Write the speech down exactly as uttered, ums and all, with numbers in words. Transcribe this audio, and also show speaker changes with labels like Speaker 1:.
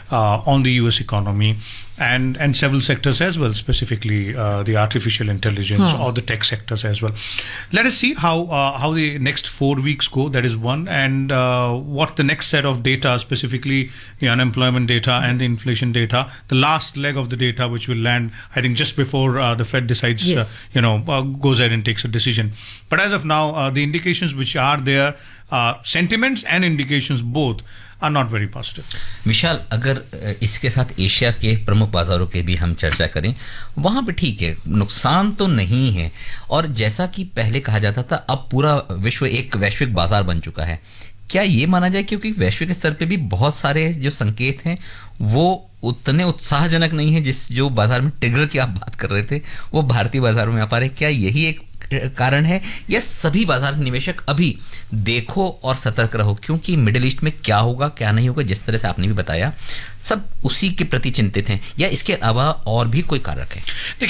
Speaker 1: uh, on the U S economy and and several sectors as well, specifically uh, the artificial intelligence
Speaker 2: Hmm.
Speaker 1: or the tech sectors as well. Let us see how uh, how the next four weeks go. That is one, and uh, what the next set of data, specifically the unemployment data and the inflation data, the last leg of the data, which will land, I think, just before uh, the Fed decides,
Speaker 2: Yes.
Speaker 1: uh, you know, uh, goes ahead and takes a decision. But as of now, uh, the indications which are there, uh, sentiments and indications both are not very positive.
Speaker 3: विशाल, अगर अ, इसके साथ Asia के प्रमुख बाजारों के भी हम चर्चा करें, वहाँ पे ठीक है, नुकसान तो नहीं है, और जैसा कि पहले कहा जाता था, अब पूरा विश्व एक वैश्विक बाजार बन चुका है. क्या ये माना जाए, क्योंकि वैश्विक स्तर पे भी बहुत सारे जो संकेत हैं वो उतने उत्साहजनक नहीं है, जिस जो बाजार में ट्रिगर की आप बात कर रहे थे वो भारतीय बाजारों में आ पा रहे. क्या यही एक कारण है, या सभी बाजार निवेशक अभी देखो और सतर्क रहो, क्योंकि मिडिल ईस्ट में क्या होगा क्या नहीं होगा, जिस तरह से आपने भी बताया, सब उसी के प्रति चिंतित हैं, या इसके अलावा और भी कोई कारक है?